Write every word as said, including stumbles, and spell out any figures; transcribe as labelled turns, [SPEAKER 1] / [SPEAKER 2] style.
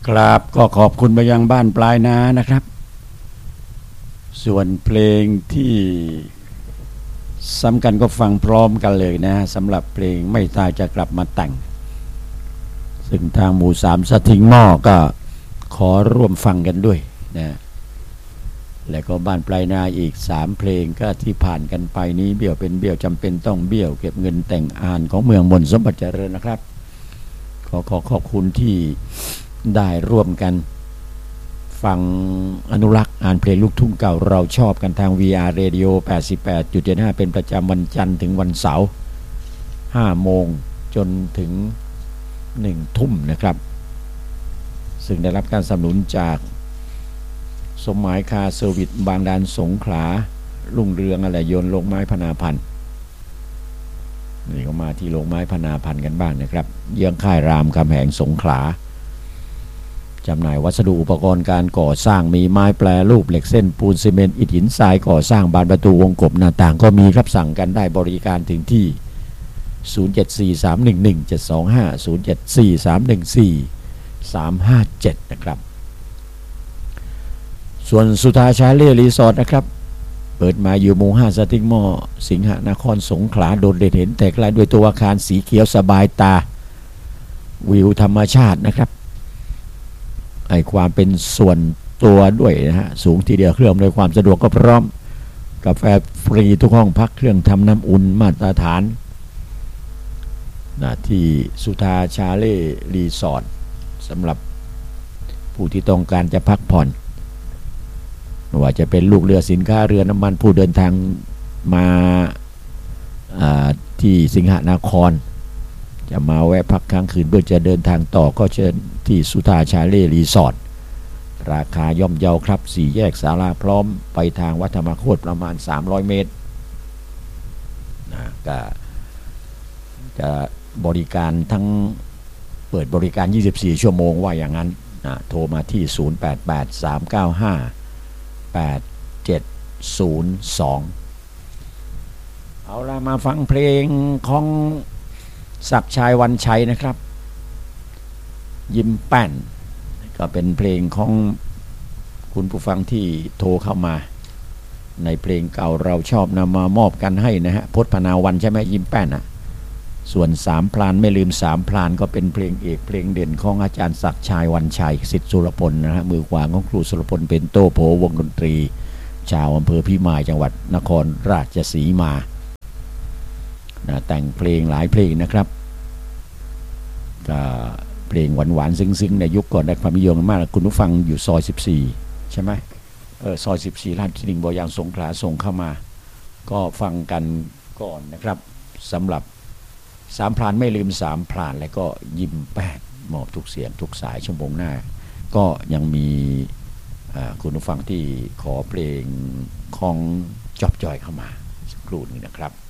[SPEAKER 1] ครับก็ขอบคุณไปยังบ้านปลายนานะครับส่วนเพลงที่ซ้ำกันก็ฟังพร้อมกันเลยนะสำหรับเพลงไม่ตายจะกลับมาแต่งซึ่งทางหมู่สามสถิงหม้อก็ขอร่วมฟังกันด้วยนะแล้วก็บ้านปลายนาอีกสามเพลงก็ที่ผ่านกันไปนี้เบี้ยวเป็นเบี้ยวจำเป็นต้องเบี้ยวเก็บเงินแต่งอ่านของเมืองมนสมบัติเจริญนะครับขอขอขอบคุณที่ได้ร่วมกันฟังอนุรักษ์อ่านเพลงลูกทุ่งเก่าเราชอบกันทาง วี อาร์ Radio แปดสิบแปดจุดเจ็ดห้า เป็นประจำวันจันทร์ถึงวันเสาร์ห้าโมงจนถึงหนึ่งทุ่มนะครับซึ่งได้รับการสนับสนุนจากสมหมายคาเซอร์วิสบางดานสงขลารุ่งเรืองอะไรโยนลงไม้พนาพันธ์นี่ก็มาที่ลงไม้พนาพันธ์กันบ้างนะครับเยื้องค่ายรามคำแหงสงขลาจำหน่ายวัสดุอุปกรณ์การก่อสร้างมีไม้แปรรูปเหล็กเส้นปูนซีเมนต์อิฐหินทรายก่อสร้างบานประตูวงกบหน้าต่างก็มีครับสั่งกันได้บริการถึงที่ศูนย์ เจ็ด สี่ สาม หนึ่ง หนึ่ง เจ็ด สอง ห้า ศูนย์ เจ็ด สี่ สาม หนึ่ง สี่ สาม ห้า เจ็ดนะครับส่วนสุธาชาเล่รีสอร์ทนะครับเปิดมาอยู่หมู่ห้าสติงมอสิงหนครสงขลาโดดเด่นเห็นแตกลายด้วยตัวอาคารสีเขียวสบายตาวิวธรรมชาตินะครับไอความเป็นส่วนตัวด้วยนะฮะสูงทีเดียวเครื่องอำนวยความสะดวกก็พร้อมกาแฟฟรีทุกห้องพักเครื่องทำน้ำอุ่นมาตรฐานนะที่สุธาชาเล่รีสอร์ทสำหรับผู้ที่ต้องการจะพักผ่อนไม่ว่าจะเป็นลูกเรือสินค้าเรือน้ำมันผู้เดินทางมาที่สิงหนครจะมาแวะพักค้างคืนเพื่อจะเดินทางต่อก็เชิญที่สุธาชาเล่รีสอร์ทราคาย่อมเยาครับสี่แยกศาลาพร้อมไปทางวัดธรรมโคตรประมาณสามร้อยเมตรนะก็จะบริการทั้งเปิดบริการยี่สิบสี่ชั่วโมงว่าอย่างนั้นนะโทรมาที่ศูนย์ แปด แปด สาม เก้า ห้า แปด เจ็ด ศูนย์ สองเอาล่ะมาฟังเพลงของศักดิ์ชัยวันชัยนะครับยิ้มแป้นก็เป็นเพลงของคุณผู้ฟังที่โทรเข้ามาในเพลงเก่าเราชอบนำมามอบกันให้นะฮะพจน์พนาวันใช่ไหมยิ้มแป้นอ่ะส่วนสามพลานไม่ลืมสามพลานก็เป็นเพลงเอกเพลงเด่นของอาจารย์ศักดิ์ชัยวันชัยศิษย์สุรพลนะฮะมือขวาของครูสุรพลเป็นโตโผวงดนตรีชาวอำเภอพิมายจังหวัดนครราชสีมานะแต่งเพลงหลายเพลงนะครับก็เพลงหวานๆซึ้งๆในยุคก่อนได้ความนิยมมากคุณผู้ฟังอยู่ซอยสิบสี่ใช่ไหมเออซอยสิบสี่ลาดกระบังบ่อยางสงขลาส่งเข้ามาก็ฟังกันก่อนนะครับสำหรับสามพลานไม่ลืมสามพลานและก็ยิ้มแป้นมอบทุกเสียงทุกสายชั่วโมงหน้าก็ยังมีคุณผู้ฟังที่ขอเพลงของจอบจอยเข้ามาสักครู่นึงนะครับ